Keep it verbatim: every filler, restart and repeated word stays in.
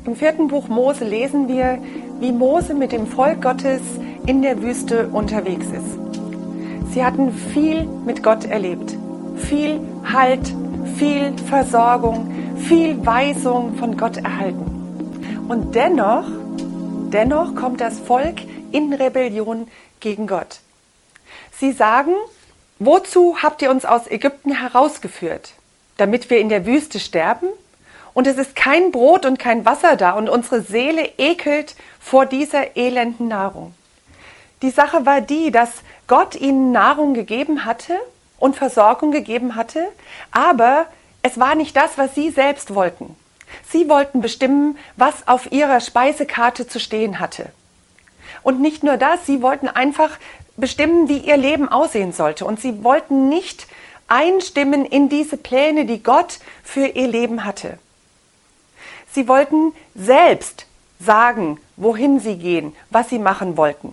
Im vierten Buch Mose lesen wir, wie Mose mit dem Volk Gottes in der Wüste unterwegs ist. Sie hatten viel mit Gott erlebt. Viel Halt, viel Versorgung, viel Weisung von Gott erhalten. Und dennoch, dennoch kommt das Volk in Rebellion gegen Gott. Sie sagen, wozu habt ihr uns aus Ägypten herausgeführt? Damit wir in der Wüste sterben? Und es ist kein Brot und kein Wasser da und unsere Seele ekelt vor dieser elenden Nahrung. Die Sache war die, dass Gott ihnen Nahrung gegeben hatte und Versorgung gegeben hatte, aber es war nicht das, was sie selbst wollten. Sie wollten bestimmen, was auf ihrer Speisekarte zu stehen hatte. Und nicht nur das, sie wollten einfach bestimmen, wie ihr Leben aussehen sollte. Und sie wollten nicht einstimmen in diese Pläne, die Gott für ihr Leben hatte. Sie wollten selbst sagen, wohin sie gehen, was sie machen wollten.